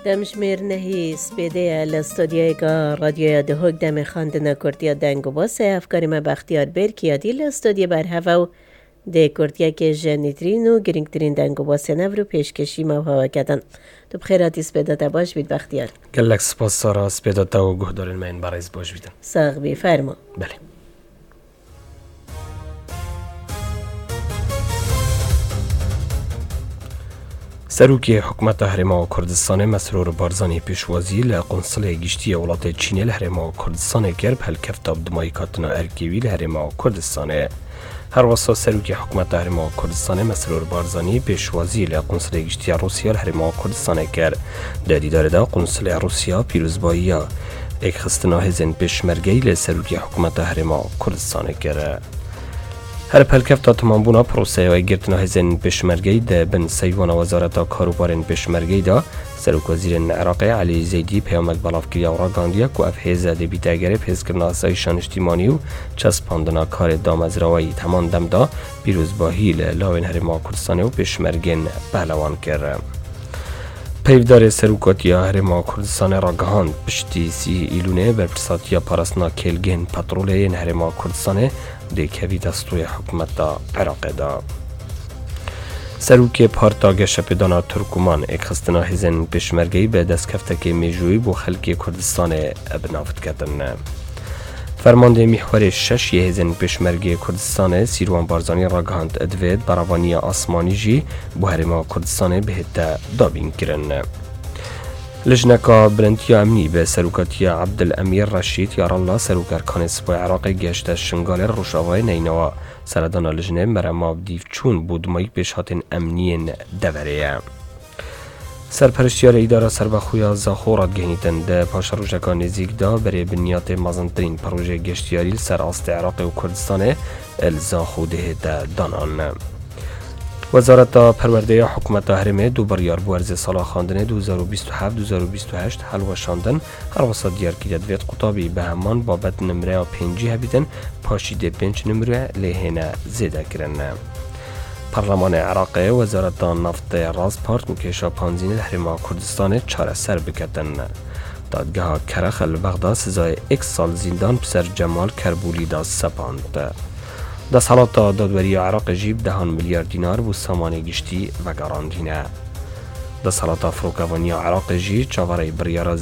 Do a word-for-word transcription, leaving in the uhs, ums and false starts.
دمشمیر نهی سپیده لاستودیای گا رادیوی دهوگ دم خواندن کردیا دنگو باسه افکاری ما بختیار برکیادی لاستودی بر هوا و ده کردیا که جنیترین و گرینگترین دنگو باسه نورو پیشکشی ما هوا کدن. تو بخیراتی سپیده تا باش بید بختیار. گلک سپاس سارا سپیده تا و گه دارین من برایز باش بیدن. ساق بی فرما. بله. سروکی حکومت هرما کردستان مسرور بارزانی پیشوازی لقنصل گشتی ولات چین لهرما کردستان کرد هل کفتاب دمای کاتنا ارکیوی لهرما کردستان هر واسه سروکی حکومت هرما کردستان مسرور بارزانی پیشوازی لقنصل گشتی روسیه لهرما کردستان کرد دادی داره دا قنصل روسیه پیروزبایی یک خستنا هزین پیشمرگی لسروکی حکومت هرما کردستان کرد هر پلکفت تمام بونا پروسه و گرتنا هزین پیشمرگی ده بن سیوان وزارت کاروبارن پیشمرگی دا سروک وزیر عراق علی زیدی پیامک بلاف کریا و راگاندیا کو اف هزه ده بیتاگره پیز کرنا اسایشان اجتماعی و چسباندنا کار دامزروایی تمام دم دا پیروز باهی لاوین هرما کردستان و پیشمرگین پهلوان کرد. پیودار سروکاتیا هرما کردستان را گهاند پشتی سی ایلونه بر پرساتیا پارسنا کلگین پتروله هرما کردستان دیکوی دستوی حکومت دا عراق دا. سروک پارتا گشپدانا ترکمان ایک خستنا هزین پیشمرگی به دست کفته که میجوی بو خلکی کردستان ابنافت کردن. فرمانده محور شش یه هزین پیشمرگی کردستان سیروان بارزانی را گهاند ادوید براوانی آسمانی جی بو هرما کردستان بهت دابین کرن. لجنکا برنتیا امنی به سروکاتیا عبدالامیر رشید یارالله سروک ارکان سپاه عراق گشت شنگال روشاوای نینوا سردان لجنه مرما دیف چون بودمایی پیشهاتین امنین دوریه. سرپرشتیار اداره سربخویا زاخورات گهنیتن ده پاش روشکا نزیک دا برای بنیات مازنترین پروژه گشتیاری سر آست عراق و کردستان الزاخوده ده دانان. وزارت پرورده حکومت هرمه دو بریار بورز سال خواندن دو هزار و بیست و هفت دو هزار و بیست و هشت حلوه شاندن هر وسط دیار که دوید قطابی به همان بابت نمره و پنجی هبیدن پاشیده پنج نمره لهنه زیده کرن. پارلمان عراق وزارت نفت رازپارت مکیشا پانزین لحرما کردستان چاره سر بکتن. دادگاه کرخ البغدا سزای اکس سال زندان پسر جمال کربولی دا سپاند. دا سالات دادوری عراق جیب دهان میلیارد دینار بو سامان گشتی و گاراندینه. دا سالات فروکوانی عراق جی چاوره بریار